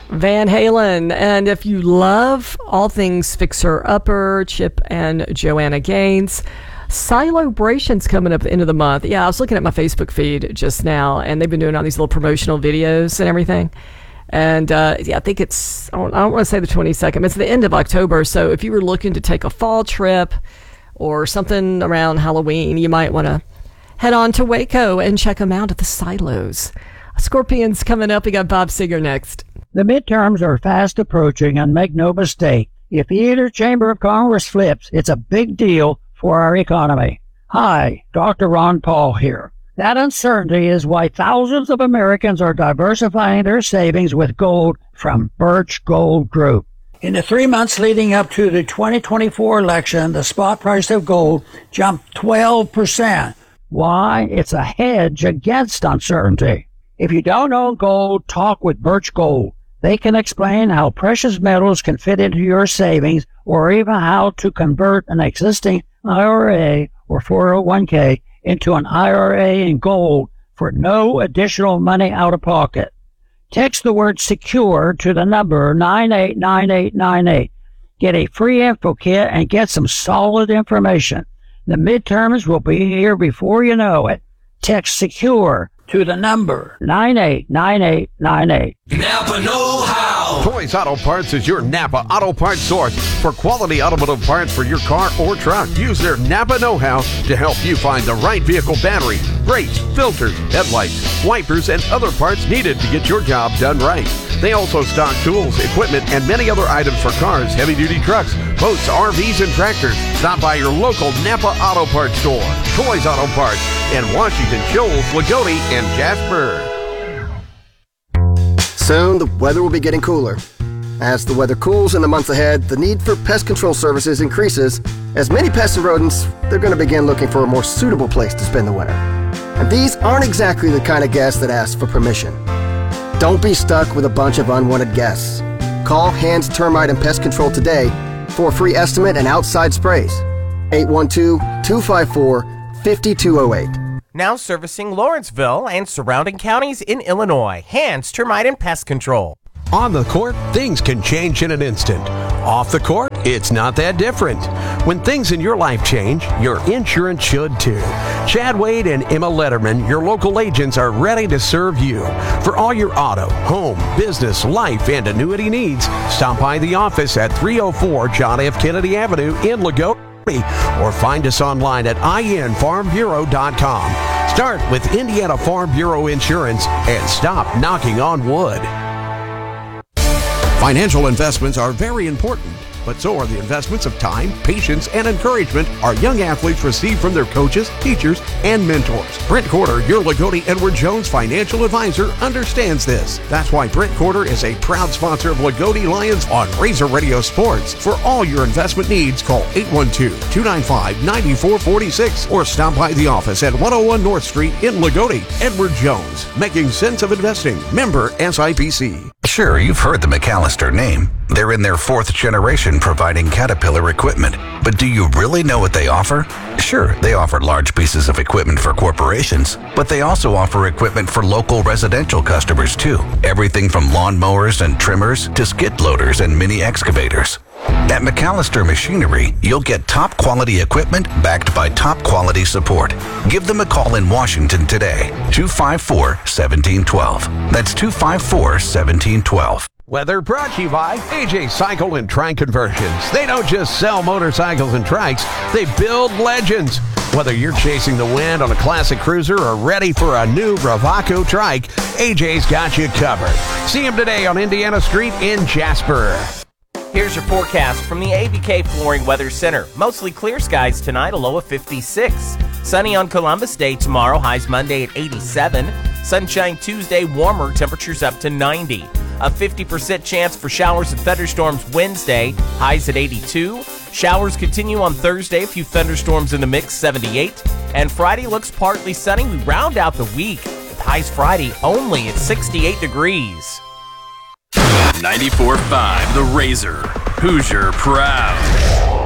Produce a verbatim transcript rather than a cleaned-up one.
Van Halen. And if you love all things Fixer Upper, Chip and Joanna Gaines, Celebration's coming up at the end of the month. Yeah, I was looking at my Facebook feed just now, and they've been doing all these little promotional videos and everything. And uh, yeah, I think it's, I don't, I don't want to say the twenty-second, but it's the end of October. So if you were looking to take a fall trip or something around Halloween, you might want to head on to Waco and check them out at the Silos. Scorpions coming up. We got Bob Seger next. The midterms are fast approaching, and make no mistake, if either chamber of Congress flips, it's a big deal for our economy. Hi, Doctor Ron Paul here. That uncertainty is why thousands of Americans are diversifying their savings with gold from Birch Gold Group. In the three months leading up to the twenty twenty-four election, the spot price of gold jumped twelve percent. Why? It's a hedge against uncertainty. If you don't own gold, talk with Birch Gold. They can explain how precious metals can fit into your savings, or even how to convert an existing I R A or four oh one k into an I R A in gold for no additional money out of pocket. Text the word SECURE to the number nine eight nine eight nine eight. Get a free info kit and get some solid information. The midterms will be here before you know it. Text SECURE to the number nine eight nine eight nine eight. Napa Know How. Toys Auto Parts is your Napa Auto Parts source for quality automotive parts for your car or truck. Use their Napa Know How to help you find the right vehicle battery, brakes, filters, headlights, wipers, and other parts needed to get your job done right. They also stock tools, equipment, and many other items for cars, heavy-duty trucks, boats, R Vs, and tractors. Stop by your local Napa Auto Parts store, Toys Auto Parts, in Washington, Shoals, Lagodi, and Jasper. Soon, the weather will be getting cooler. As the weather cools in the months ahead, the need for pest control services increases. As many pests and rodents, they're going to begin looking for a more suitable place to spend the winter. And these aren't exactly the kind of guests that ask for permission. Don't be stuck with a bunch of unwanted guests. Call Hands Termite and Pest Control today for a free estimate and outside sprays. eight one two, two five four, five two zero eight. Now servicing Lawrenceville and surrounding counties in Illinois. Hands Termite and Pest Control. On the court, things can change in an instant. Off the court, it's not that different. When things in your life change, your insurance should too. Chad Wade and Emma Letterman, your local agents, are ready to serve you. For all your auto, home, business, life, and annuity needs, stop by the office at three oh four John F. Kennedy Avenue in Lagodi, or find us online at I N farm bureau dot com. Start with Indiana Farm Bureau Insurance and stop knocking on wood. Financial investments are very important, but so are the investments of time, patience, and encouragement our young athletes receive from their coaches, teachers, and mentors. Brent Corder, your Lagodi Edward Jones financial advisor, understands this. That's why Brent Corder is a proud sponsor of Lagodi Lions on Razor Radio Sports. For all your investment needs, call eight one two, two nine five, nine four four six or stop by the office at one oh one North Street in Lagodi. Edward Jones, making sense of investing. Member S I P C. Sure, you've heard the McAllister name. They're in their fourth generation providing Caterpillar equipment. But do you really know what they offer? Sure, they offer large pieces of equipment for corporations, but they also offer equipment for local residential customers too. Everything from lawn mowers and trimmers to skid loaders and mini excavators. At McAllister Machinery, you'll get top quality equipment backed by top quality support. Give them a call in Washington today, two five four, one seven one two. That's two five four, one seven one two. Weather brought to you by A J Cycle and Trike Conversions. They don't just sell motorcycles and trikes, they build legends. Whether you're chasing the wind on a classic cruiser or ready for a new Bravaco trike, A J's got you covered. See him today on Indiana Street in Jasper. Here's your forecast from the A B K Flooring Weather Center. Mostly clear skies tonight, a low of fifty-six. Sunny on Columbus Day tomorrow, highs Monday at eighty-seven. Sunshine Tuesday, warmer, temperatures up to ninety. A fifty percent chance for showers and thunderstorms Wednesday, highs at eighty-two. Showers continue on Thursday, a few thunderstorms in the mix, seventy-eight. And Friday looks partly sunny. We round out the week with highs Friday only at sixty-eight degrees. ninety-four point five The Razor. Hoosier proud.